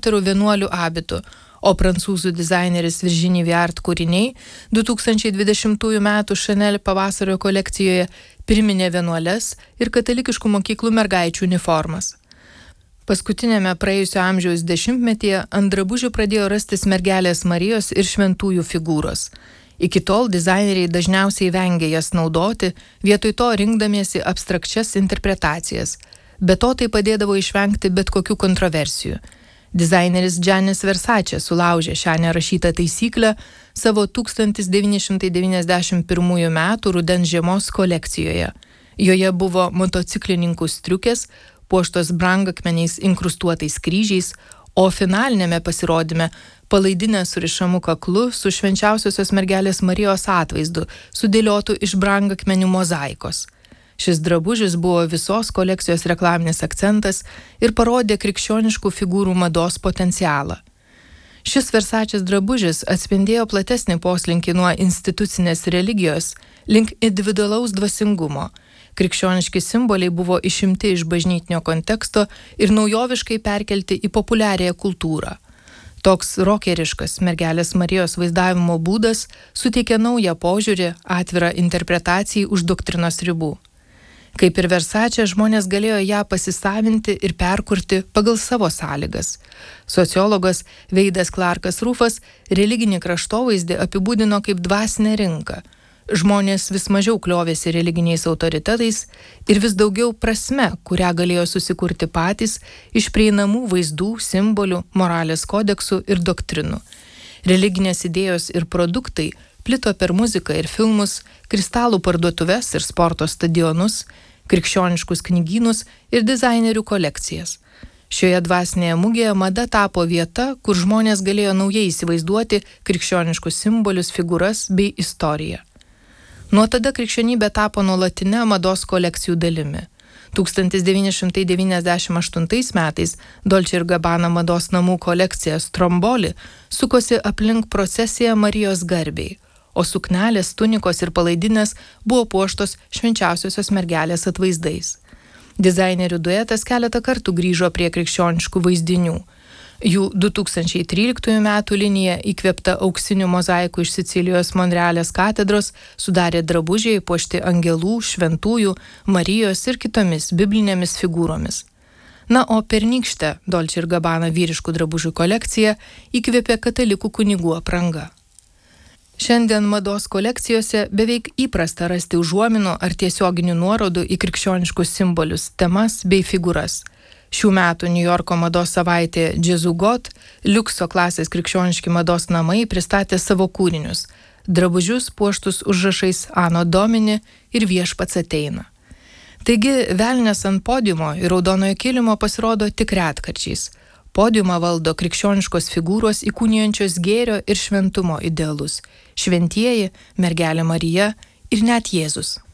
moterų vienuolių abitų, o prancūzų dizaineris Virginie Viard kūriniai 2020 m. Chanel pavasario kolekcijoje priminė vienuoles ir katalikiškų mokyklų mergaičių uniformas. Paskutinėme praėjusio amžiaus dešimtmetyje ant drabužių pradėjo rastis mergelės Marijos ir šventųjų figūros. Iki tol dizaineriai dažniausiai vengė jas naudoti, vietoj to rinkdamiesi abstrakčias interpretacijas. Be to tai padėdavo išvengti bet kokių kontroversijų. Dizaineris Giannis Versace sulaužė šią nerašytą taisyklę savo 1991 m. rudens žiemos kolekcijoje. Joje buvo motociklininkų striukės, puoštos brangakmeniais inkrustuotais kryžiais, o finalinėme pasirodyme palaidinė surišamu kaklu su švenčiausiosios mergelės Marijos atvaizdu, sudėliotų iš brangakmenių mozaikos. Šis drabužis buvo visos kolekcijos reklaminis akcentas ir parodė krikščioniškų figūrų mados potencialą. Šis Versačės drabužis atspindėjo platesnį poslinkį nuo institucinės religijos link individualaus dvasingumo. Krikščioniški simboliai buvo išimti iš bažnytinio konteksto ir naujoviškai perkelti į populiariąją kultūrą. Toks rokeriškas mergelės Marijos vaizdavimo būdas suteikė naują požiūrį, atvirą interpretacijai už doktrinos ribų. Kaip ir Versace, žmonės galėjo ją pasisavinti ir perkurti pagal savo sąlygas. Sociologas Veidas Clarkas Rufas religinį kraštovaizdį apibūdino kaip dvasinę rinką. Žmonės vis mažiau kliovėsi religiniais autoritetais ir vis daugiau prasme, kurią galėjo susikurti patys iš prieinamų vaizdų, simbolių, moralės kodeksų ir doktrinų. Religinės idėjos ir produktai plito per muziką ir filmus, kristalų parduotuves ir sporto stadionus, krikščioniškus knygynus ir dizainerių kolekcijas. Šioje dvasinėje mugėje mada tapo vieta, kur žmonės galėjo naujai įsivaizduoti krikščioniškus simbolius, figūras bei istoriją. Nuo tada krikščionybė tapo nuolatinė mados kolekcijų dalimi. 1998 metais Dolce & Gabbana mados namų kolekcija Stromboli sukosi aplink procesiją Marijos garbei, o suknelės, tunikos ir palaidinės buvo puoštos švenčiausiosios mergelės atvaizdais. Dizainerių duetas keletą kartų grįžo prie krikščioniškų vaizdinių. Jų 2013 metų linija, įkvėpta auksinių mozaikų iš Sicilijos Monrealės katedros, sudarė drabužiai puošti angelų, šventųjų, Marijos ir kitomis biblinėmis figūromis. Na, o pernykštę Dolce & Gabbana vyriškų drabužių kolekciją įkvėpė katalikų kunigų apranga. Šiandien mados kolekcijose beveik įprasta rasti užuominų ar tiesioginių nuorodų į krikščioniškus simbolius, temas bei figūras. Šių metų Niujorko mados savaitė Džezugot, liukso klasės krikščioniški mados namai pristatė savo kūrinius, drabužius puoštus užrašais Ano Domini ir Viešpats ateina. Taigi, velnias ant podiumo ir raudonojo kilimo pasirodo tik retkarčiais. Podiumą valdo krikščioniškos figūros įkūnijančios gėrio ir šventumo idealus, šventieji, mergelė Marija ir net Jėzus.